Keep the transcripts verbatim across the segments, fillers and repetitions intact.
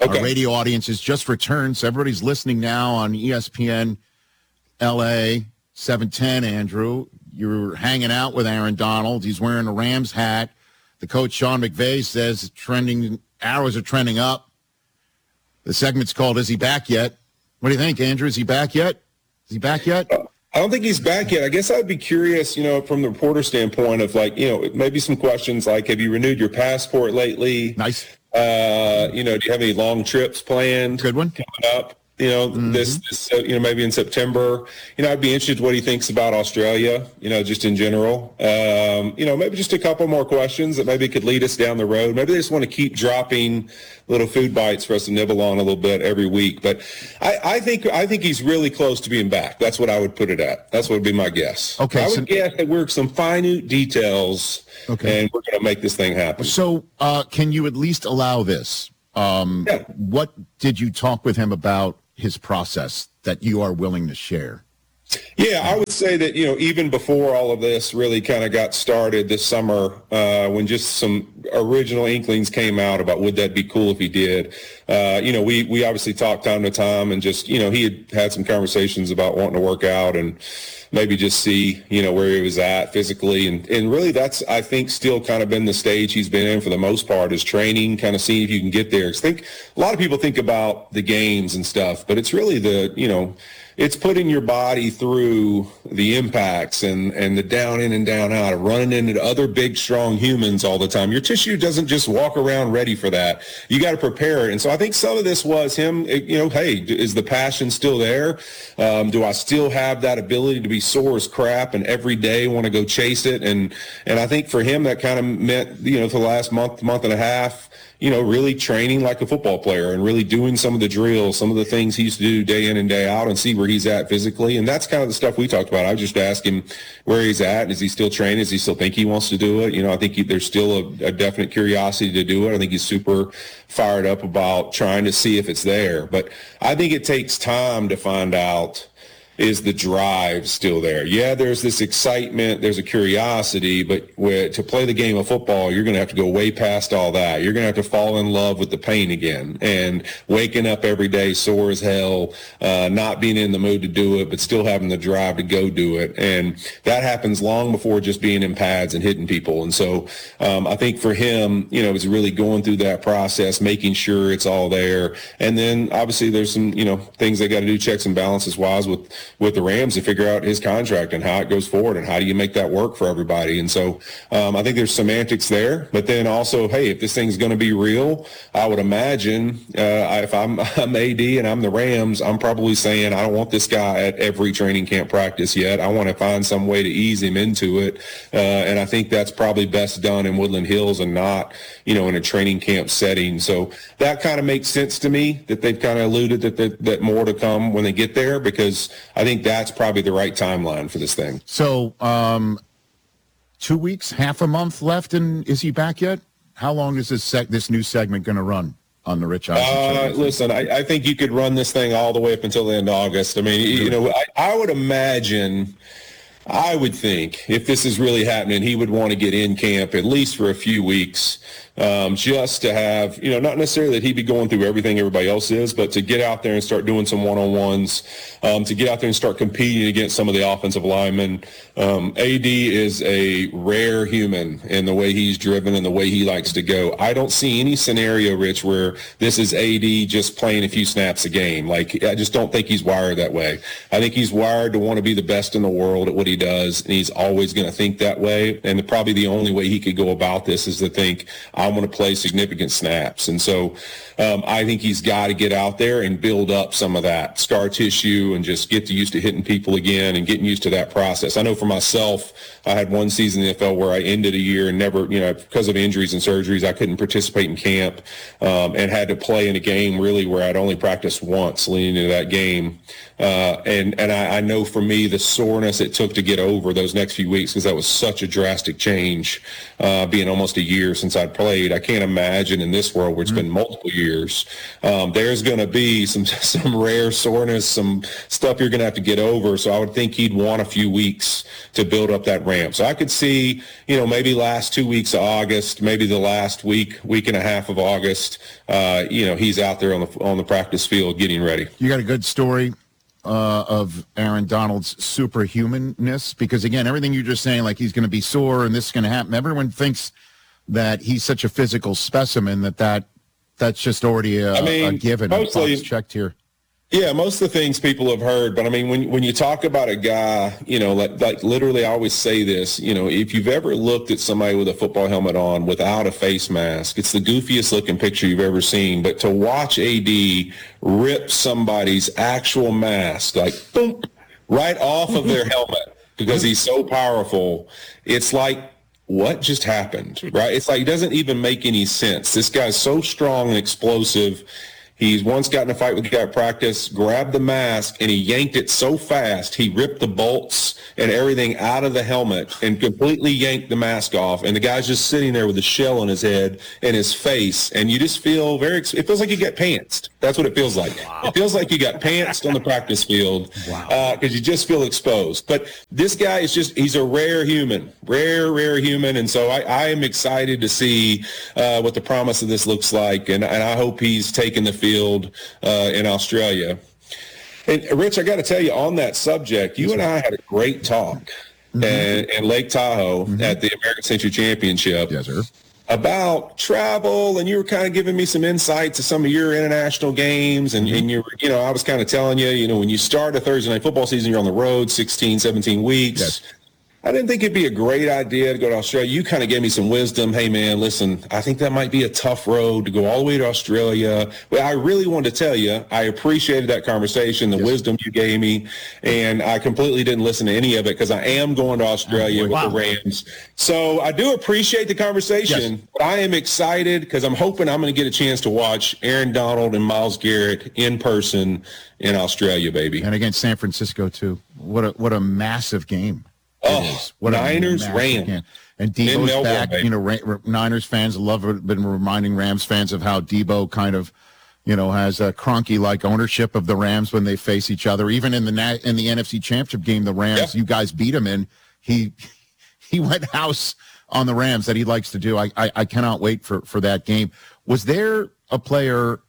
Okay. Our radio audience has just returned, so everybody's listening now on E S P N L A seven ten, Andrew. You're hanging out with Aaron Donald. He's wearing a Rams hat. The coach, Sean McVay, says trending arrows are trending up. The segment's called Is He Back Yet? What do you think, Andrew? Is he back yet? Is he back yet? I don't think he's back yet. I guess I'd be curious, you know, from the reporter standpoint of like, you know, maybe some questions like, have you renewed your passport lately? Nice. Uh, you know, do you have any long trips planned? Good one. Coming up? You know, mm-hmm. this, this, uh, you know, maybe in September. You know, I'd be interested what he thinks about Australia, you know, just in general. Um, you know, maybe just a couple more questions that maybe could lead us down the road. Maybe they just want to keep dropping little food bites for us to nibble on a little bit every week. But I, I think I think he's really close to being back. That's what I would put it at. That's what would be my guess. Okay. I would so, guess that we're some minute details, okay. and we're going to make this thing happen. So uh, can you at least allow this? Um, yeah. What did you talk with him about his process that you are willing to share? Yeah, I would say that, you know, even before all of this really kind of got started this summer, uh, when just some original inklings came out about would that be cool if he did, uh, you know, we, we obviously talked time to time and just, you know, he had had some conversations about wanting to work out and maybe just see, you know, where he was at physically. And, and really that's, I think, still kind of been the stage he's been in for the most part is training, kind of seeing if you can get there. 'Cause I think a lot of people think about the games and stuff, but it's really the, you know, it's putting your body through the impacts and, and the down in and down out, running into other big, strong humans all the time. Your tissue doesn't just walk around ready for that. You got to prepare it. And so I think some of this was him, you know, hey, is the passion still there? Um, do I still have that ability to be sore as crap and every day want to go chase it? And, and I think for him, that kind of meant, you know, for the last month, month and a half, you know, really training like a football player and really doing some of the drills, some of the things he used to do day in and day out and see where he's at physically. And that's kind of the stuff we talked about. I just asked him where he's at and is he still training? Does he still think he wants to do it? You know, I think he, there's still a, a definite curiosity to do it. I think he's super fired up about trying to see if it's there. But I think it takes time to find out, is the drive still there? Yeah, there's this excitement, there's a curiosity, but where, to play the game of football, you're going to have to go way past all that. You're going to have to fall in love with the pain again and waking up every day sore as hell, uh, not being in the mood to do it, but still having the drive to go do it. And that happens long before just being in pads and hitting people. And so um, I think for him, you know, it's really going through that process, making sure it's all there. And then obviously there's some, you know, things they got to do, checks and balances wise with with the Rams to figure out his contract and how it goes forward and how do you make that work for everybody. And so um, I think there's semantics there, but then also, hey, if this thing's going to be real, I would imagine uh, if I'm, I'm A D and I'm the Rams, I'm probably saying I don't want this guy at every training camp practice yet. I want to find some way to ease him into it. Uh, and I think that's probably best done in Woodland Hills and not, you know, in a training camp setting. So that kind of makes sense to me that they've kind of alluded that, that, that more to come when they get there, because I think that's probably the right timeline for this thing. So um, two weeks, half a month left, and is he back yet? How long is this sec- this new segment going to run on the Rich Eisen uh, show? Listen, I, I think you could run this thing all the way up until the end of August. I mean, you know, I, I would imagine, I would think, if this is really happening, he would want to get in camp at least for a few weeks. Um, just to have, you know, not necessarily that he'd be going through everything everybody else is, but to get out there and start doing some one-on-ones, um, to get out there and start competing against some of the offensive linemen. Um, A D is a rare human in the way he's driven and the way he likes to go. I don't see any scenario, Rich, where this is A D just playing a few snaps a game. Like, I just don't think he's wired that way. I think he's wired to want to be the best in the world at what he does, and he's always going to think that way. And probably the only way he could go about this is to think, I want to play significant snaps. And so um, I think he's got to get out there and build up some of that scar tissue and just get used to hitting people again and getting used to that process. I know for myself, I had one season in the N F L where I ended a year and never, you know, because of injuries and surgeries, I couldn't participate in camp um, and had to play in a game really where I'd only practiced once leading into that game. Uh, and and I, I know for me, the soreness it took to get over those next few weeks, because that was such a drastic change, uh, being almost a year since I'd played played, I can't imagine in this world where it's mm-hmm. been multiple years, um, there's going to be some some rare soreness, some stuff you're going to have to get over. So I would think he'd want a few weeks to build up that ramp. So I could see, you know, maybe last two weeks of August, maybe the last week, week and a half of August, uh, you know, he's out there on the on the practice field getting ready. You got a good story uh, of Aaron Donald's superhumanness? Because, again, everything you're just saying, like he's going to be sore and this is going to happen, everyone thinks that he's such a physical specimen that, that that's just already a, I mean, a given. Mostly, checked here. Yeah, most of the things people have heard, but I mean, when when you talk about a guy, you know, like, like literally I always say this, you know, if you've ever looked at somebody with a football helmet on without a face mask, it's the goofiest looking picture you've ever seen. But to watch A D rip somebody's actual mask, like, boom, right off of their helmet because he's so powerful, it's like, what just happened, right? It's like, it doesn't even make any sense. This guy's so strong and explosive. He's once got in a fight with a guy at practice, grabbed the mask, and he yanked it so fast, he ripped the bolts and everything out of the helmet and completely yanked the mask off. And the guy's just sitting there with a shell on his head and his face. And you just feel very, it feels like you got pantsed. That's what it feels like. Wow. It feels like you got pantsed on the practice field because wow. uh, you just feel exposed. But this guy is just, he's a rare human, rare, rare human. And so I, I am excited to see uh, what the promise of this looks like. And, and I hope he's taking the field. Field uh, in Australia. And Rich, I got to tell you on that subject, you and I had a great talk mm-hmm. in, in Lake Tahoe mm-hmm. at the American Century Championship yes, sir. about travel, and you were kind of giving me some insight to some of your international games, and, mm-hmm. and you you know, I was kind of telling you, you know, when you start a Thursday night football season, you're on the road sixteen, seventeen weeks. Yes. I didn't think it'd be a great idea to go to Australia. You kind of gave me some wisdom. Hey, man, listen, I think that might be a tough road to go all the way to Australia. But I really wanted to tell you, I appreciated that conversation, the yes. wisdom you gave me, and I completely didn't listen to any of it because I am going to Australia oh, wow. with the Rams. So I do appreciate the conversation, yes. but I am excited because I'm hoping I'm going to get a chance to watch Aaron Donald and Myles Garrett in person in Australia, baby. And against San Francisco, too. What a, what a massive game. Oh, what Niners, Rams. And Debo's back. Baby. You know, Ra- Niners fans love been reminding Rams fans of how Debo kind of, you know, has a Kroenke-like ownership of the Rams when they face each other. Even in the Na- in the N F C Championship game, the Rams, yep. you guys beat him in. He he went house on the Rams that he likes to do. I I, I cannot wait for, for that game. Was there a player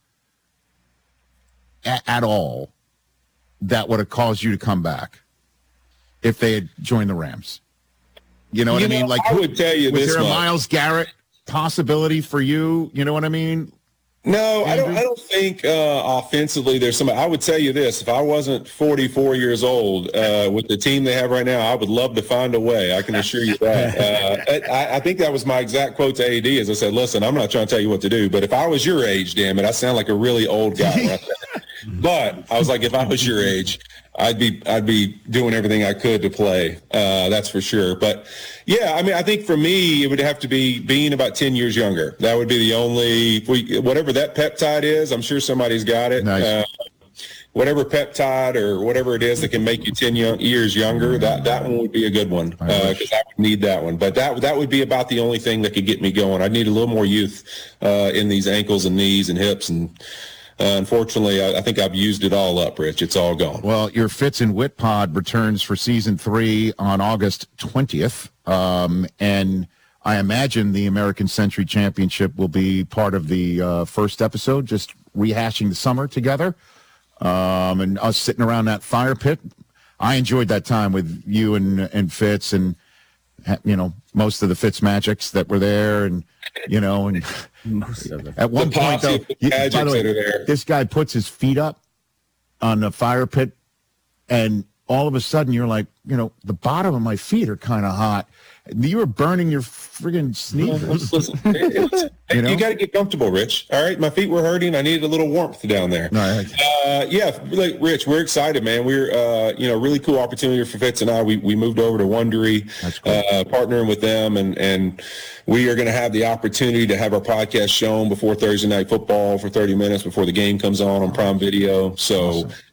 a- at all that would have caused you to come back if they had joined the Rams? You know what you I mean? Know, like, I would tell you was this there a much. Myles Garrett possibility for you? You know what I mean? No, Andrew? I don't. I don't think uh, offensively there's somebody. I would tell you this: if I wasn't forty-four years old uh, with the team they have right now, I would love to find a way. I can assure you that. Uh, I, I think that was my exact quote to A D. As I said, listen, I'm not trying to tell you what to do, but if I was your age, damn it, I sound like a really old guy right there. But I was like, if I was your age, I'd be I'd be doing everything I could to play. Uh, that's for sure. But yeah, I mean, I think for me, it would have to be being about ten years younger. That would be the only if we, whatever that peptide is. I'm sure somebody's got it. Nice. Uh, whatever peptide or whatever it is that can make you ten young, years younger, that, that one would be a good one because uh, I would need that one. But that that would be about the only thing that could get me going. I'd need a little more youth uh, in these ankles and knees and hips and. Uh, unfortunately, I, I think I've used it all up, Rich. It's all gone. Well, your Fitz and Wit pod returns for season three on August twentieth. Um, and I imagine the American Century Championship will be part of the uh, first episode, just rehashing the summer together um, and us sitting around that fire pit. I enjoyed that time with you and, and Fitz and, you know, most of the Fitz Magics that were there and, you know, and at one the point, though, you, by the way, this guy puts his feet up on the fire pit, and all of a sudden you're like, you know, the bottom of my feet are kind of hot. You were burning your friggin' sneakers. Listen, it, it, you, know? you got to get comfortable, Rich. All right, my feet were hurting. I needed a little warmth down there. Right. Uh, yeah, really, Rich, we're excited, man. We're, uh, you know, really cool opportunity for Fitz and I. We we moved over to Wondery, cool. uh, partnering with them, and and we are going to have the opportunity to have our podcast shown before Thursday Night Football for thirty minutes before the game comes on on Prime Video. So. Awesome.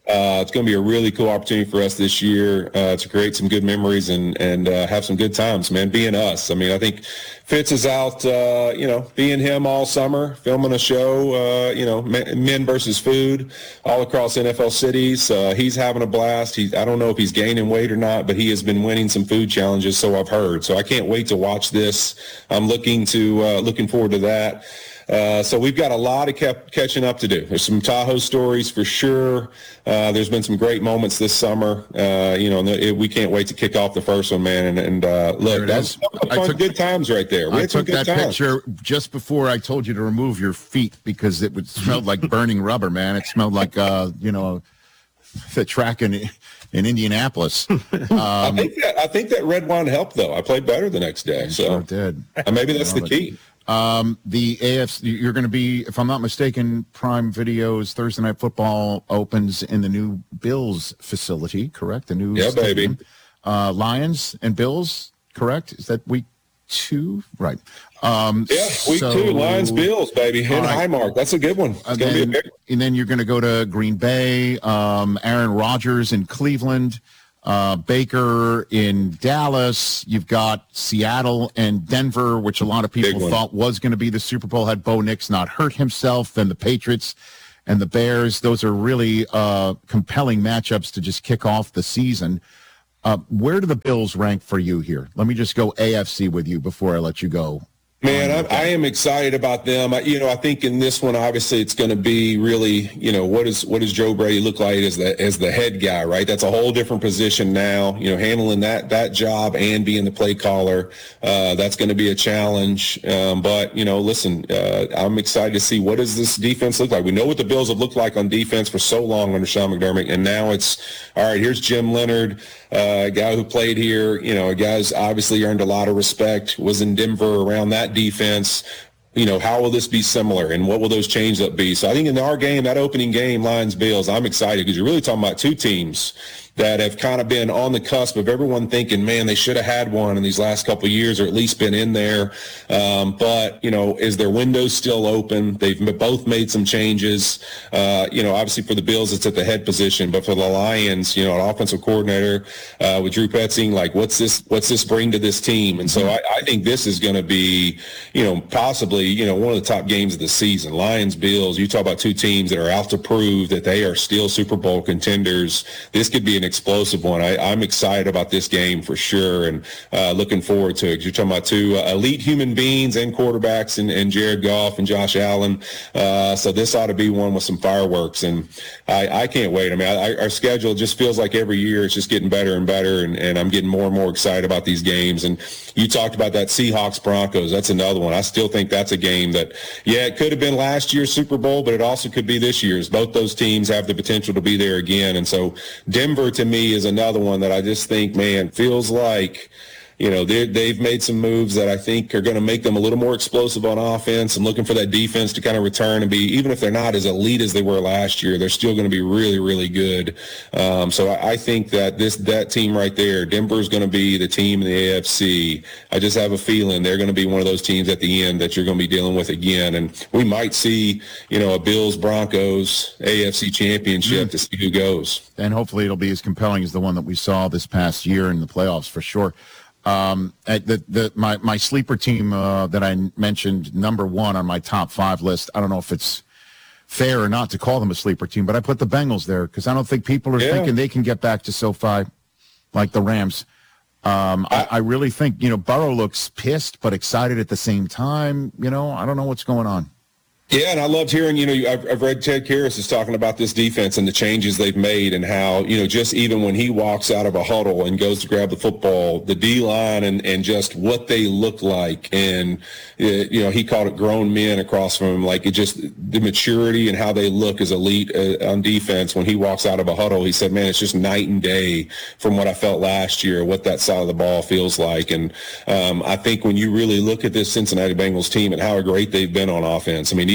Uh, it's going to be a really cool opportunity for us this year uh, to create some good memories and and uh, have some good times, man. Being us, I mean, I think Fitz is out, uh, you know, being him all summer, filming a show, uh, you know, Men versus Food, all across N F L cities. Uh, he's having a blast. He, I don't know if he's gaining weight or not, but he has been winning some food challenges, so I've heard. So I can't wait to watch this. I'm looking to uh, looking forward to that. Uh, so we've got a lot of kept catching up to do. There's some Tahoe stories for sure. Uh, there's been some great moments this summer. Uh, you know, and it, we can't wait to kick off the first one, man. And, and uh, look, that's fun, took, good times right there. We I took that times. picture just before I told you to remove your feet because it would smelled like burning rubber, man. It smelled like, uh, you know, the track in in Indianapolis. Um, I think that I think that red wine helped, though. I played better the next day. So sure did. Uh, maybe that's the key. Um, the A F C, you're going to be, if I'm not mistaken, Prime Video's Thursday Night Football opens in the new Bills facility, correct? The new yeah, stadium. baby. Uh, Lions and Bills, correct? Is that week two? Right. Um, yeah, week so, two, Lions, Bills, baby. And right. Highmark. That's a good one. It's and, gonna then, be a big- and then you're going to go to Green Bay, um, Aaron Rodgers in Cleveland. Uh, Baker in Dallas. You've got Seattle and Denver, which a lot of people thought was going to be the Super Bowl had Bo Nix not hurt himself. Then the Patriots and the Bears. Those are really uh, compelling matchups to just kick off the season. Uh, where do the Bills rank for you here? Let me just go A F C with you before I let you go. Man, I, I am excited about them. I, you know, I think in this one, obviously, it's going to be really, you know, what is what does Joe Brady look like as the as the head guy, right? That's a whole different position now. You know, handling that that job and being the play caller, uh, that's going to be a challenge. Um, but you know, listen, uh, I'm excited to see what does this defense look like. We know what the Bills have looked like on defense for so long under Sean McDermott, and now it's all right. Here's Jim Leonard, uh, a guy who played here. You know, a guy's obviously earned a lot of respect. Was in Denver around that defense. You know, how will this be similar and what will those changes up be? So I think in our game, that opening game, Lions Bills, I'm excited because you're really talking about two teams that have kind of been on the cusp of everyone thinking, man, they should have had one in these last couple of years or at least been in there. Um, but, you know, is their window still open? They've both made some changes. Uh, you know, obviously for the Bills, it's at the head position, but for the Lions, you know, an offensive coordinator uh, with Drew Petzing, like what's this, what's this bring to this team? And so I, I think this is going to be, you know, possibly, you know, one of the top games of the season. Lions, Bills, you talk about two teams that are out to prove that they are still Super Bowl contenders. This could be an explosive one. I, I'm excited about this game for sure and uh, looking forward to it. You're talking about two uh, elite human beings and quarterbacks and, and Jared Goff and Josh Allen. Uh, so this ought to be one with some fireworks. And I, I can't wait. I mean, I, our schedule just feels like every year it's just getting better and better. And, and I'm getting more and more excited about these games. And you talked about that Seahawks Broncos. That's another one. I still think that's a game that, yeah, it could have been last year's Super Bowl, but it also could be this year's. Both those teams have the potential to be there again. And so Denver, to me, is another one that I just think, man, feels like, you know, they've made some moves that I think are going to make them a little more explosive on offense and looking for that defense to kind of return and be, even if they're not as elite as they were last year, they're still going to be really, really good. Um, so I, I think that this that team right there, Denver is going to be the team in the A F C. I just have a feeling they're going to be one of those teams at the end that you're going to be dealing with again. And we might see, you know, a Bills-Broncos A F C championship mm. to see who goes. And hopefully it'll be as compelling as the one that we saw this past year in the playoffs for sure. Um, the, the, my, my sleeper team uh, that I mentioned, number one on my top five list, I don't know if it's fair or not to call them a sleeper team, but I put the Bengals there because I don't think people are yeah. thinking they can get back to SoFi like the Rams. Um, I, I really think, you know, Burrow looks pissed but excited at the same time. You know, I don't know what's going on. Yeah, and I loved hearing, you know, I've, I've read Ted Karras is talking about this defense and the changes they've made and how, you know, just even when he walks out of a huddle and goes to grab the football, the D-line and, and just what they look like. And, uh, you know, he called it grown men across from him. Like it just the maturity and how they look as elite uh, on defense when he walks out of a huddle. He said, man, it's just night and day from what I felt last year, what that side of the ball feels like. And um, I think when you really look at this Cincinnati Bengals team and how great they've been on offense, I mean,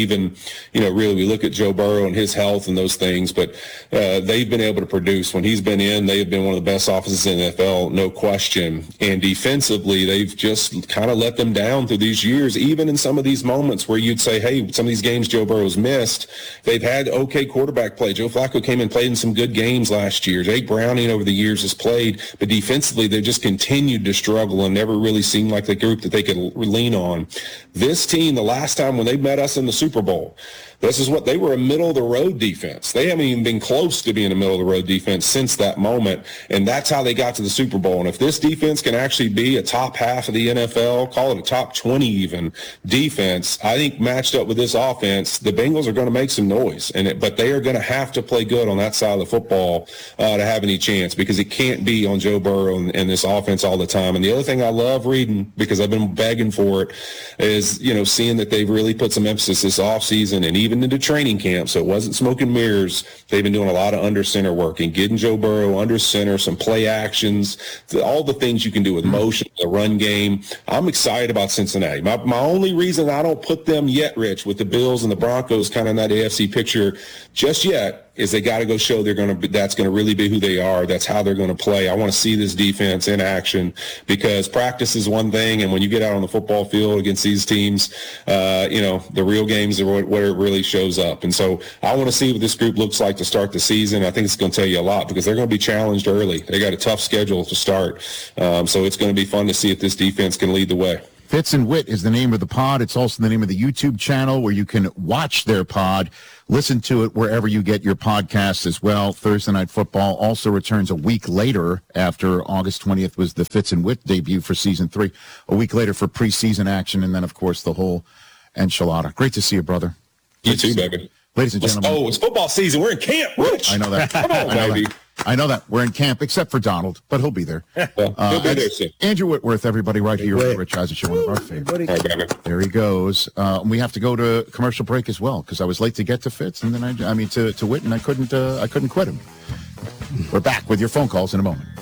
even, you know, really we look at Joe Burrow and his health and those things, but uh, they've been able to produce. When he's been in, they have been one of the best offenses in the N F L, no question. And defensively, they've just kind of let them down through these years, even in some of these moments where you'd say, hey, some of these games Joe Burrow's missed, they've had okay quarterback play. Joe Flacco came and played in some good games last year. Jake Browning over the years has played, but defensively they've just continued to struggle and never really seemed like the group that they could lean on. This team, the last time when they met us in the Super Bowl, this is what they were, a middle-of-the-road defense. They haven't even been close to being a middle-of-the-road defense since that moment, and that's how they got to the Super Bowl. And if this defense can actually be a top half of the N F L, call it a top twenty even, defense, I think matched up with this offense, the Bengals are going to make some noise. And it, But they are going to have to play good on that side of the football uh, to have any chance, because it can't be on Joe Burrow and, and this offense all the time. And the other thing I love reading, because I've been begging for it, is, you know, seeing that they've really put some emphasis this offseason and even into training camp, so it wasn't smoke and mirrors. They've been doing a lot of under center work and getting Joe Burrow under center, some play actions, all the things you can do with motion, the run game. I'm excited about Cincinnati. My, my only reason I don't put them yet, Rich, with the Bills and the Broncos kind of in that A F C picture just yet, is they got to go show they're going to. That's going to really be who they are. That's how they're going to play. I want to see this defense in action, because practice is one thing, and when you get out on the football field against these teams, uh, you know, the real games are where it really shows up. And so I want to see what this group looks like to start the season. I think it's going to tell you a lot, because they're going to be challenged early. They got a tough schedule to start, um, so it's going to be fun to see if this defense can lead the way. Fitz and Wit is the name of the pod. It's also the name of the YouTube channel where you can watch their pod. Listen to it wherever you get your podcasts as well. Thursday Night Football also returns a week later. After August twentieth was the Fitz and Wit debut for season three. A week later for preseason action, and then, of course, the whole enchilada. Great to see you, brother. You too, baby. Ladies and gentlemen. Oh, it's football season. We're in camp, Rich. I know that. Come on, I know baby. That. I know that. We're in camp, except for Donald, but he'll be there. Well, uh, he'll be there soon. Andrew Whitworth, everybody, right here on the Rich Eisen Show, one of our favorites. Right, there he goes. Uh, we have to go to commercial break as well, because I was late to get to Fitz, and then I, I mean to to Whit, and I couldn't uh, I couldn't quit him. We're back with your phone calls in a moment.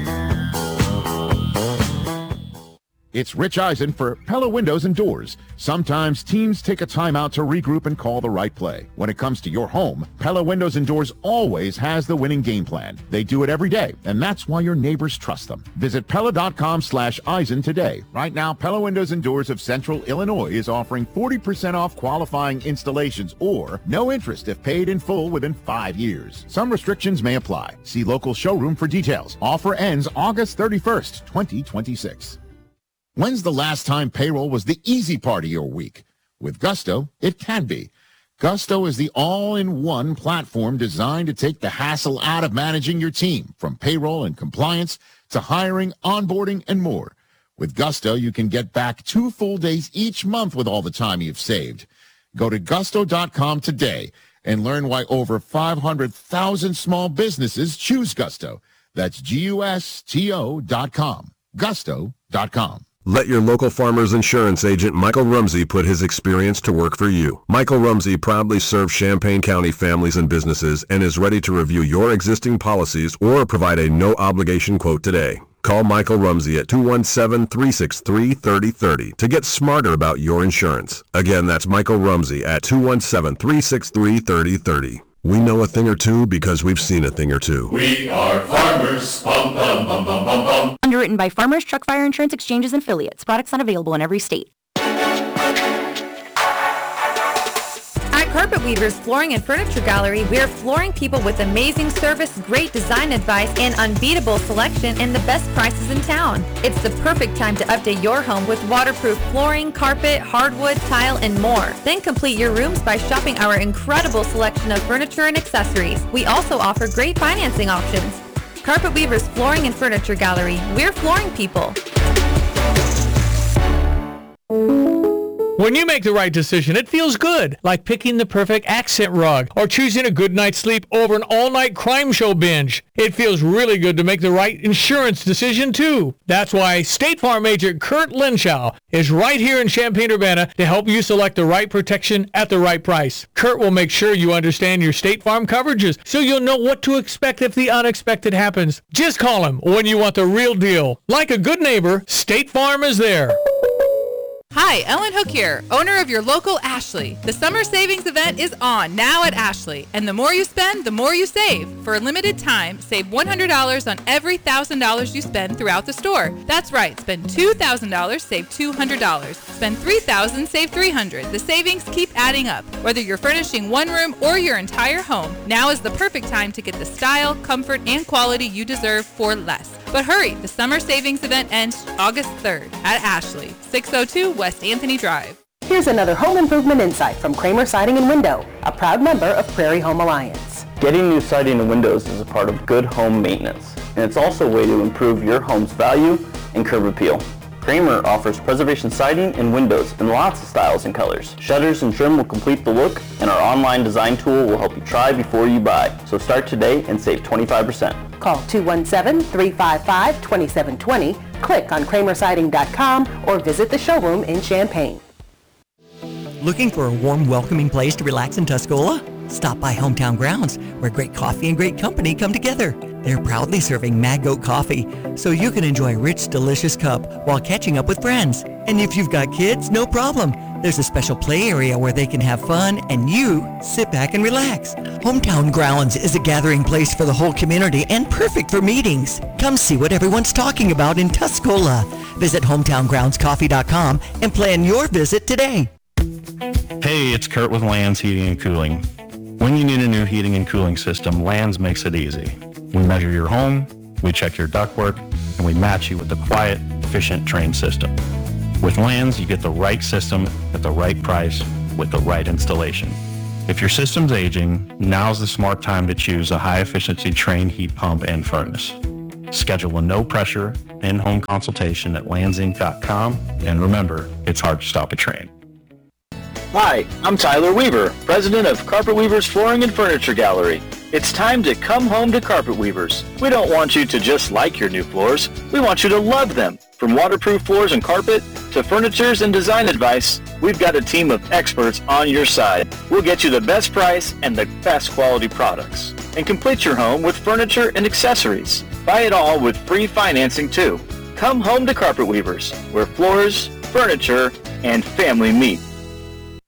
It's Rich Eisen for Pella Windows and Doors. Sometimes teams take a timeout to regroup and call the right play. When it comes to your home, Pella Windows and Doors always has the winning game plan. They do it every day, and that's why your neighbors trust them. Visit Pella.com slash Eisen today. Right now, Pella Windows and Doors of Central Illinois is offering forty percent off qualifying installations, or no interest if paid in full within five years. Some restrictions may apply. See local showroom for details. Offer ends August thirty-first, twenty twenty-six. When's the last time payroll was the easy part of your week? With Gusto, it can be. Gusto is the all-in-one platform designed to take the hassle out of managing your team, from payroll and compliance to hiring, onboarding, and more. With Gusto, you can get back two full days each month with all the time you've saved. Go to gusto dot com today and learn why over five hundred thousand small businesses choose Gusto. That's G U S T O dot com. gusto dot com. Let your local Farmers Insurance agent Michael Rumsey put his experience to work for you. Michael Rumsey proudly serves Champaign County families and businesses and is ready to review your existing policies or provide a no-obligation quote today. Call Michael Rumsey at two one seven, three six three, three zero three zero to get smarter about your insurance. Again, that's Michael Rumsey at two one seven, three six three, three zero three zero. We know a thing or two because we've seen a thing or two. We are farmers. Bum, bum, bum, bum, bum, bum. Underwritten by Farmers Truck Fire Insurance Exchanges and Affiliates. Products not available in every state. At Carpet Weavers Flooring and Furniture Gallery, we are flooring people with amazing service, great design advice, and unbeatable selection, and the best prices in town. It's the perfect time to update your home with waterproof flooring, carpet, hardwood, tile, and more. Then complete your rooms by shopping our incredible selection of furniture and accessories. We also offer great financing options. Carpet Weavers Flooring and Furniture Gallery. We're flooring people. When you make the right decision, it feels good, like picking the perfect accent rug or choosing a good night's sleep over an all-night crime show binge. It feels really good to make the right insurance decision, too. That's why State Farm agent Kurt Lenschow is right here in Champaign-Urbana to help you select the right protection at the right price. Kurt will make sure you understand your State Farm coverages so you'll know what to expect if the unexpected happens. Just call him when you want the real deal. Like a good neighbor, State Farm is there. Hi, Ellen Hook here, owner of your local Ashley. The summer savings event is on now at Ashley, and the more you spend, the more you save. For a limited time, save one hundred dollars on every one thousand dollars you spend throughout the store. That's right, spend two thousand dollars, save two hundred dollars. Spend three thousand dollars, save three hundred dollars. The savings keep adding up, whether you're furnishing one room or your entire home. Now is the perfect time to get the style, comfort, and quality you deserve for less. But hurry, the summer savings event ends August third at Ashley, six oh two West Anthony Drive. Here's another home improvement insight from Kramer Siding and Window, a proud member of Prairie Home Alliance. Getting new siding and windows is a part of good home maintenance, and it's also a way to improve your home's value and curb appeal. Kramer offers preservation siding and windows in lots of styles and colors. Shutters and trim will complete the look, and our online design tool will help you try before you buy. So start today and save twenty-five percent. Call two one seven, three five five, two seven two zero, click on kramer siding dot com, or visit the showroom in Champaign. Looking for a warm, welcoming place to relax in Tuscola? Stop by Hometown Grounds, where great coffee and great company come together. They're proudly serving Mad Goat coffee, so you can enjoy a rich, delicious cup while catching up with friends. And if you've got kids, no problem. There's a special play area where they can have fun and you sit back and relax. Hometown Grounds is a gathering place for the whole community and perfect for meetings. Come see what everyone's talking about in Tuscola. Visit hometown grounds coffee dot com and plan your visit today. Hey, it's Kurt with Lands Heating and Cooling. When you need a new heating and cooling system, Lands makes it easy. We measure your home, we check your ductwork, and we match you with the quiet, efficient, trained system. With Lands, you get the right system at the right price with the right installation. If your system's aging, now's the smart time to choose a high-efficiency trained heat pump and furnace. Schedule a no-pressure, in-home consultation at lands inc dot com, and remember, it's hard to stop a train. Hi, I'm Tyler Weaver, president of Carpet Weavers Flooring and Furniture Gallery. It's time to come home to Carpet Weavers. We don't want you to just like your new floors. We want you to love them. From waterproof floors and carpet to furnitures and design advice, we've got a team of experts on your side. We'll get you the best price and the best quality products. And complete your home with furniture and accessories. Buy it all with free financing too. Come home to Carpet Weavers, where floors, furniture, and family meet.